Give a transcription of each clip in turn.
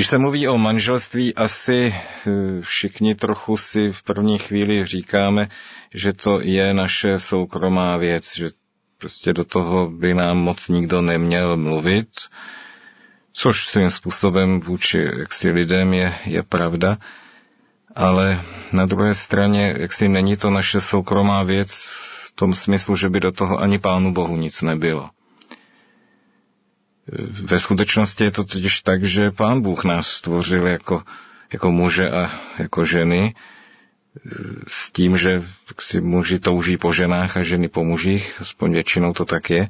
Když se mluví o manželství, asi všichni trochu si v první chvíli říkáme, že to je naše soukromá věc, že prostě do toho by nám moc nikdo neměl mluvit, což svým způsobem vůči jaksi lidem je pravda, ale na druhé straně jaksi není to naše soukromá věc v tom smyslu, že by do toho ani Pánu Bohu nic nebylo. Ve skutečnosti je to totiž tak, že Pán Bůh nás stvořil jako muže a jako ženy, s tím, že si muži touží po ženách a ženy po mužích, aspoň většinou to tak je.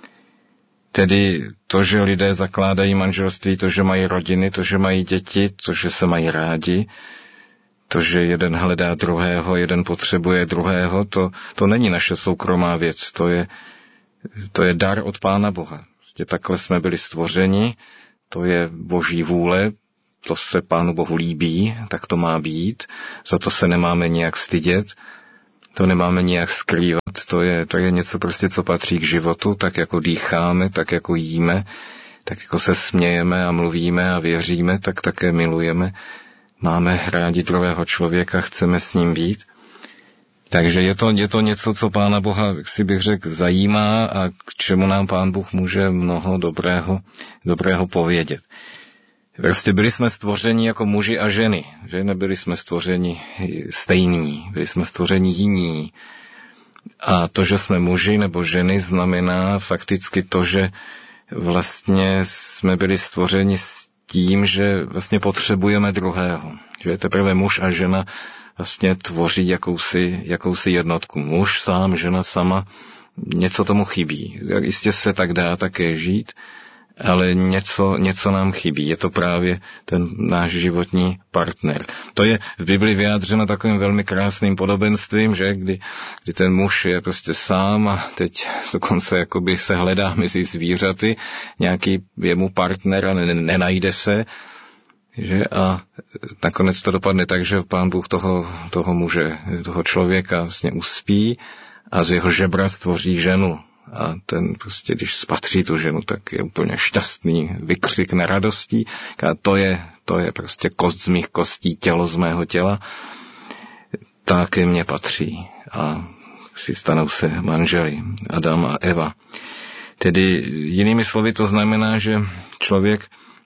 Tedy to, že lidé zakládají manželství, to, že mají rodiny, to, že mají děti, to, že se mají rádi, to, že jeden hledá druhého, jeden potřebuje druhého, to není naše soukromá věc, to je dar od Pána Boha. Prostě takhle jsme byli stvořeni, to je Boží vůle, to se Pánu Bohu líbí, tak to má být, za to se nemáme nijak stydět, to nemáme nijak skrývat, to je něco prostě, co patří k životu, tak jako dýcháme, tak jako jíme, tak jako se smějeme a mluvíme a věříme, tak také milujeme, máme rádi druhého člověka, chceme s ním být. Takže je to něco, co Pána Boha, jak si bych řekl, zajímá a k čemu nám Pán Bůh může mnoho dobrého povědět. Prostě byli jsme stvořeni jako muži a ženy, že nebyli jsme stvořeni stejní, byli jsme stvořeni jiní. A to, že jsme muži nebo ženy, znamená fakticky to, že vlastně jsme byli stvořeni s tím, že vlastně potřebujeme druhého. Že teprve muž a žena vlastně tvoří jakousi jednotku. Muž sám, žena sama, něco tomu chybí. Jistě se tak dá také žít, ale něco nám chybí. Je to právě ten náš životní partner. To je v Bibli vyjádřeno takovým velmi krásným podobenstvím, že kdy ten muž je prostě sám a teď dokonce jakoby se hledá mezi zvířaty, nějaký jemu partner a nenajde se, že a nakonec to dopadne tak, že Pán Bůh toho muže, toho člověka vlastně uspí a z jeho žebra stvoří ženu. A ten prostě, když spatří tu ženu, tak je úplně šťastný, vykřikne radostí. A to je prostě kost z mých kostí, tělo z mého těla. Tak ke mně patří. A si stanou se manželi, Adam a Eva. Tedy jinými slovy to znamená, že člověk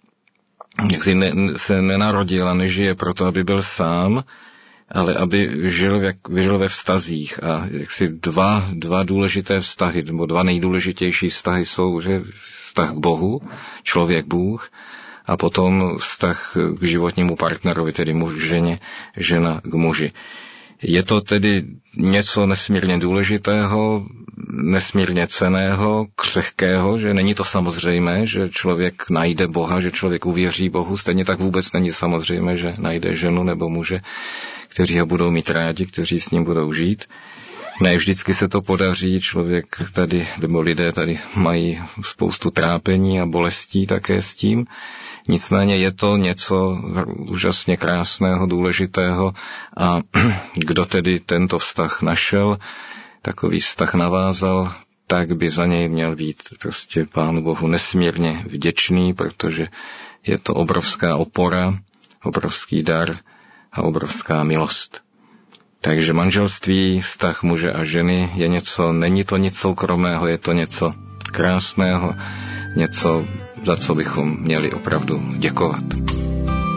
se nenarodil a nežije proto, aby byl sám, ale aby žil ve vztazích. A jaksi dva důležité vztahy, nebo dva nejdůležitější vztahy jsou, že vztah k Bohu, člověk Bůh, a potom vztah k životnímu partnerovi, tedy muž k ženě, žena k muži. Je to tedy něco nesmírně důležitého, nesmírně cenného, křehkého, že není to samozřejmé, že člověk najde Boha, že člověk uvěří Bohu, stejně tak vůbec není samozřejmé, že najde ženu nebo muže, kteří ho budou mít rádi, kteří s ním budou žít. Ne vždycky se to podaří, člověk tady, nebo lidé tady mají spoustu trápení a bolestí také s tím. Nicméně je to něco úžasně krásného, důležitého a kdo tedy tento vztah našel, takový vztah navázal, tak by za něj měl být prostě Pánu Bohu nesmírně vděčný, protože je to obrovská opora, obrovský dar a obrovská milost. Takže manželství, vztah muže a ženy je něco, není to nic soukromého, je to něco krásného, něco, za co bychom měli opravdu děkovat.